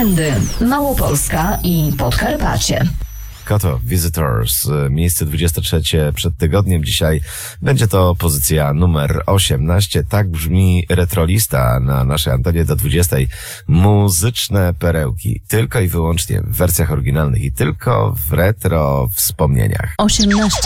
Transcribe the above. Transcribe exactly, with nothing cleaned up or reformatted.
Trendy, Małopolska i Podkarpacie. Koto, Visitors, miejsce dwudzieste trzecie przed tygodniem. Dzisiaj będzie to pozycja numer osiemnaście. Tak brzmi retrolista na naszej antenie do dwudziestej. Muzyczne perełki. Tylko i wyłącznie w wersjach oryginalnych i tylko w retro wspomnieniach. osiemnaście.